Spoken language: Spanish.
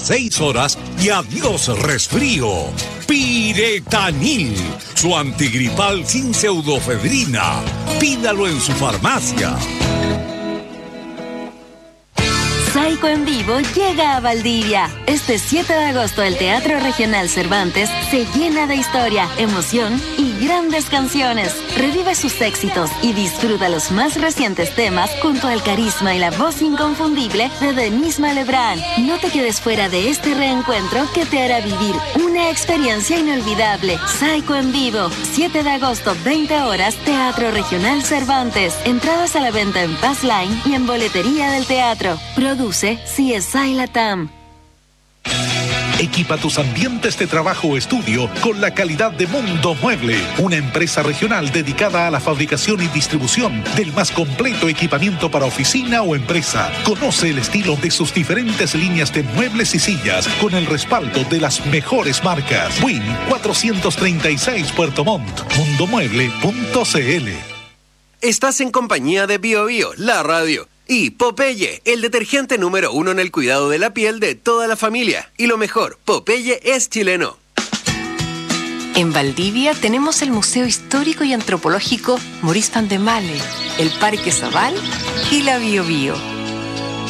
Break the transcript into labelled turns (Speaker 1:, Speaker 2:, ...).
Speaker 1: 6 horas y adiós resfrío. Piretanil, su antigripal sin pseudofedrina. Pídalo en su farmacia.
Speaker 2: Saico en Vivo llega a Valdivia. Este 7 de agosto el Teatro Regional Cervantes se llena de historia, emoción y grandes canciones. Revive sus éxitos y disfruta los más recientes temas junto al carisma y la voz inconfundible de Denise Malebrán. No te quedes fuera de este reencuentro que te hará vivir una experiencia inolvidable. Saico en Vivo, 7 de agosto, 20 horas, Teatro Regional Cervantes. Entradas a la venta en Pass Line y en boletería del teatro. Produce CSI Latam.
Speaker 3: Equipa tus ambientes de trabajo o estudio con la calidad de Mundo Mueble, una empresa regional dedicada a la fabricación y distribución del más completo equipamiento para oficina o empresa. Conoce el estilo de sus diferentes líneas de muebles y sillas con el respaldo de las mejores marcas. Win 436 Puerto Montt. Mundomueble.cl.
Speaker 4: Estás en compañía de Bio Bio, la radio. Y Popeye, el detergente número 1 en el cuidado de la piel de toda la familia. Y lo mejor, Popeye es chileno.
Speaker 5: En Valdivia tenemos el Museo Histórico y Antropológico Maurice van der Male, el Parque Zabal y la Bio Bio.